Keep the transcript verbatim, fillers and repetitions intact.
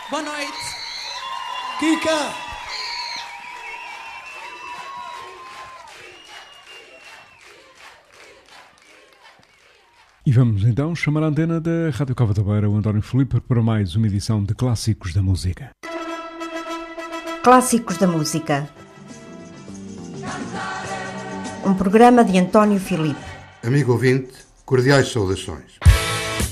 Boa noite. Kika! E vamos então chamar a antena da Rádio Cova da Beira, o António Filipe, para mais uma edição de Clássicos da Música. Clássicos da Música. Um programa de António Filipe. Amigo ouvinte, cordiais saudações.